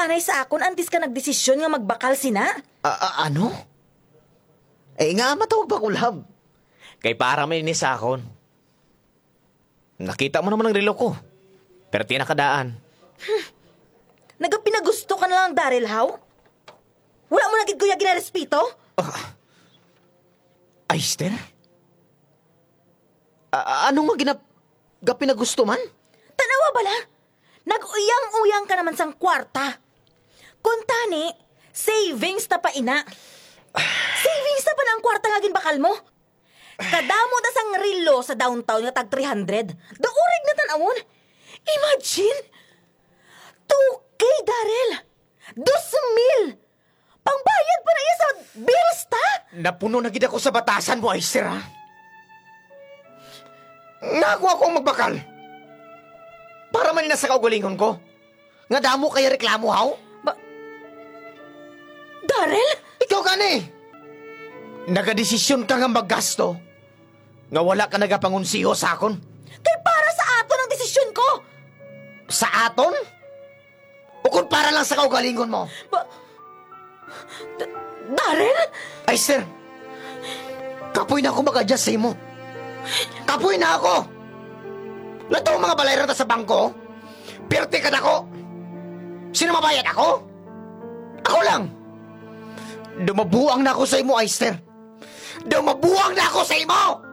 anay sa akon antes ka nagdesisyon nga magbakal sina. Ano? Nga matawag ba kulab? Kay para may ni sa akon. Nakita mo naman ang relo ko. Pero tinakadaan. Nagapinagusto ka na lang, Daryl, how? Wala mo nagid kuya ginarespeto? Aister? Anong pinagusto man? Tanawa bala? Nag-uyang-uyang ka naman sang kwarta. Kung tani, savings na pa ina. Savings na pa na ang kwarta nga ginbakal mo. Kadamo na sang rilo sa downtown nga tag 300. Daurig na tanawon. Imagine! 2K, Daryl! 2,000! Pangbayad pa na iya sa bills, ta? Napuno na gid ako sa batasan mo, Aister, ha? Naku akong magbakal. Para man sa kaugalingon ko. Nga damo kaya reklamo, haw? Daryl? Ikaw gani. Nagadesisyon ka nga maggasto. Nga wala ka nagapangunsiyo sa akon. Kay para sa aton ang desisyon ko! Sa aton? O kung para lang sa kaugalingon mo? Daryl? Ay, sir. Kapoy na ako mag-adjust sa imo. Kapoy na ako. Lato ang mga balayra sa bangko. Pirte ka na ako. Sino mabayad ako? Ako lang. Dumabuang na ako sa imo, Aister. Dumabuang na ako sa imo!